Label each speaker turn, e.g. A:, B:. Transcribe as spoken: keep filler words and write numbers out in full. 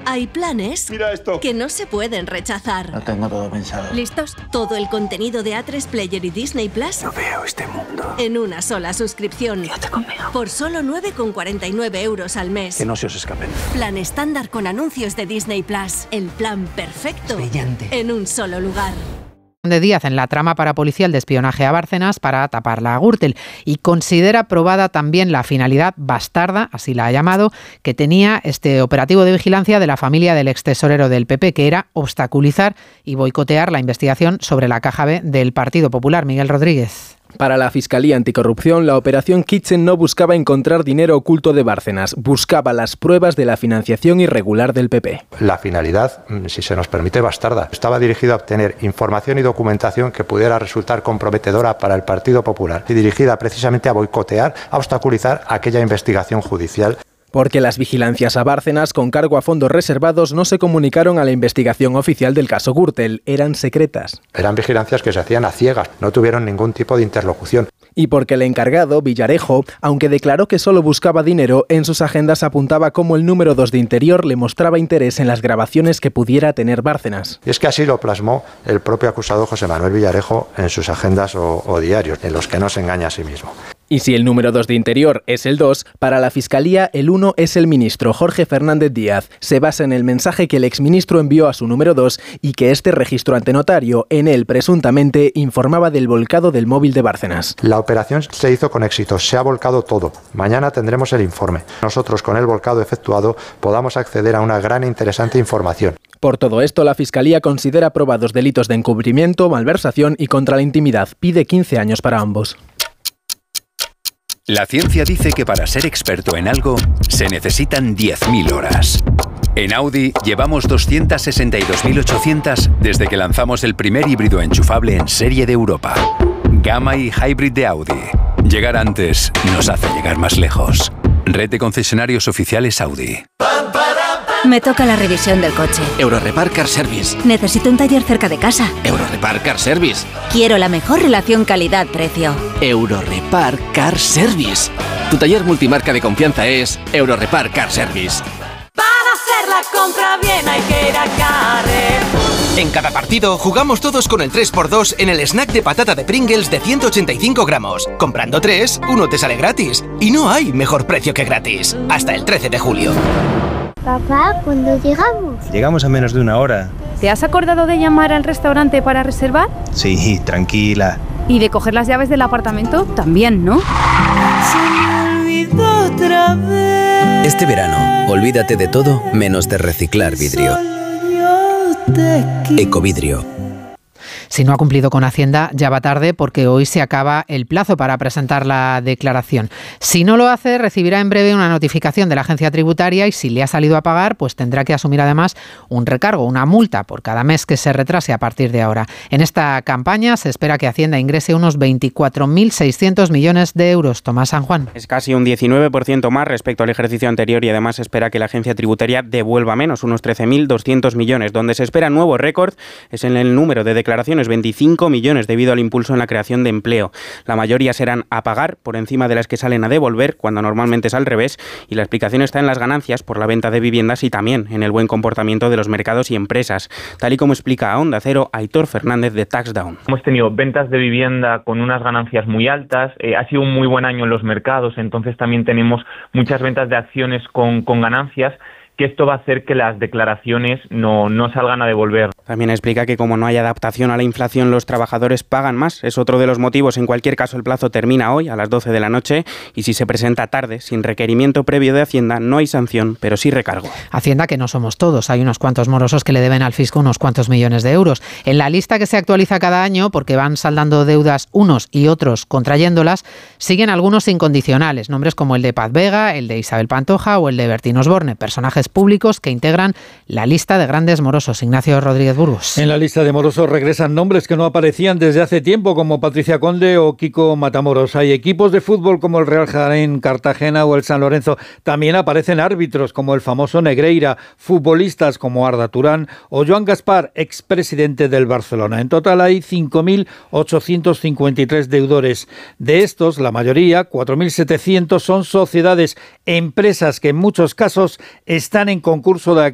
A: Hay planes
B: Mira esto.
A: que no se pueden rechazar.
C: Lo tengo todo pensado.
A: ¿Listos? Todo el contenido de A tres Player y Disney Plus
B: No veo este mundo.
A: en una sola suscripción.
D: Yo te conmigo.
A: Por solo nueve con cuarenta y nueve euros al mes.
B: Que no se os escapen.
A: Plan estándar con anuncios de Disney Plus. El plan perfecto.
D: Brillante.
A: En un solo lugar.
E: De Díaz en la trama parapolicial de espionaje a Bárcenas para taparla a Gürtel, y considera probada también la finalidad bastarda, así la ha llamado, que tenía este operativo de vigilancia de la familia del ex tesorero del P P, que era obstaculizar y boicotear la investigación sobre la caja B del Partido Popular. Miguel Rodríguez.
F: Para la Fiscalía Anticorrupción, la operación Kitchen no buscaba encontrar dinero oculto de Bárcenas, buscaba las pruebas de la financiación irregular del P P.
G: La finalidad, si se nos permite, bastarda. Estaba dirigido a obtener información y documentación que pudiera resultar comprometedora para el Partido Popular y dirigida precisamente a boicotear, a obstaculizar aquella investigación judicial.
F: Porque las vigilancias a Bárcenas con cargo a fondos reservados no se comunicaron a la investigación oficial del caso Gürtel, eran secretas.
G: Eran vigilancias que se hacían a ciegas, no tuvieron ningún tipo de interlocución.
F: Y porque el encargado, Villarejo, aunque declaró que solo buscaba dinero, en sus agendas apuntaba cómo el número dos de Interior le mostraba interés en las grabaciones que pudiera tener Bárcenas.
G: Y es que así lo plasmó el propio acusado José Manuel Villarejo en sus agendas o, o diarios, en los que no se engaña a sí mismo.
F: Y si el número dos de Interior es el dos, para la Fiscalía el uno es el ministro Jorge Fernández Díaz. Se basa en el mensaje que el exministro envió a su número dos y que este registró ante notario. En él, presuntamente, informaba del volcado del móvil de Bárcenas.
G: La operación se hizo con éxito, se ha volcado todo. Mañana tendremos el informe. Nosotros, con el volcado efectuado, podamos acceder a una gran e interesante información.
F: Por todo esto, la Fiscalía considera probados delitos de encubrimiento, malversación y contra la intimidad. Pide quince años para ambos.
H: La ciencia dice que para ser experto en algo se necesitan diez mil horas. En Audi llevamos doscientas sesenta y dos mil ochocientas desde que lanzamos el primer híbrido enchufable en serie de Europa. Gamma y Hybrid de Audi. Llegar antes nos hace llegar más lejos. Red de concesionarios oficiales Audi.
I: Me toca la revisión del coche.
J: Eurorepar Car Service.
I: Necesito un taller cerca de casa.
J: Eurorepar Car Service.
I: Quiero la mejor relación calidad-precio.
J: Eurorepar Car Service. Tu taller multimarca de confianza es Eurorepar Car Service.
K: Para hacer la compra bien hay que ir a Carrefour.
J: En cada partido jugamos todos con el tres por dos en el snack de patata de Pringles de ciento ochenta y cinco gramos. Comprando tres, uno te sale gratis. Y no hay mejor precio que gratis. Hasta el trece de julio.
L: Papá, ¿cuándo llegamos?
M: Llegamos a menos de una hora.
N: ¿Te has acordado de llamar al restaurante para reservar?
M: Sí, tranquila.
N: ¿Y de coger las llaves del apartamento? También, ¿no?
K: Se me olvidó otra vez.
O: Este verano, olvídate de todo menos de reciclar vidrio. Ecovidrio.
E: Si no ha cumplido con Hacienda, ya va tarde porque hoy se acaba el plazo para presentar la declaración. Si no lo hace, recibirá en breve una notificación de la agencia tributaria y si le ha salido a pagar, pues tendrá que asumir además un recargo, una multa por cada mes que se retrase a partir de ahora. En esta campaña se espera que Hacienda ingrese unos veinticuatro mil seiscientos millones de euros. Tomás San Juan.
P: Es casi un diecinueve por ciento más respecto al ejercicio anterior y además se espera que la agencia tributaria devuelva menos, unos trece mil doscientos millones. Donde se espera nuevo récord es en el número de declaraciones, veinticinco millones debido al impulso en la creación de empleo. La mayoría serán a pagar por encima de las que salen a devolver, cuando normalmente es al revés, y la explicación está en las ganancias por la venta de viviendas y también en el buen comportamiento de los mercados y empresas, tal y como explica a Onda Cero Aitor Fernández de Taxdown.
Q: Hemos tenido ventas de vivienda con unas ganancias muy altas, eh, ha sido un muy buen año en los mercados, entonces también tenemos muchas ventas de acciones con, con ganancias, que esto va a hacer que las declaraciones no, no salgan a devolver.
P: También explica que como no hay adaptación a la inflación, los trabajadores pagan más. Es otro de los motivos. En cualquier caso, el plazo termina hoy a las doce de la noche y si se presenta tarde, sin requerimiento previo de Hacienda, no hay sanción, pero sí recargo.
E: Hacienda que no somos todos. Hay unos cuantos morosos que le deben al fisco unos cuantos millones de euros. En la lista que se actualiza cada año, porque van saldando deudas unos y otros contrayéndolas, siguen algunos incondicionales. Nombres como el de Paz Vega, el de Isabel Pantoja o el de Bertín Osborne, personajes públicos que integran la lista de grandes morosos. Ignacio Rodríguez Burgos.
R: En la lista de morosos regresan nombres que no aparecían desde hace tiempo, como Patricia Conde o Kiko Matamoros. Hay equipos de fútbol como el Real Jaén Cartagena o el San Lorenzo. También aparecen árbitros como el famoso Negreira, futbolistas como Arda Turán o Joan Gaspar, expresidente del Barcelona. En total hay cinco mil ochocientos cincuenta y tres deudores. De estos, la mayoría, cuatro mil setecientos, son sociedades, empresas que en muchos casos están en concurso de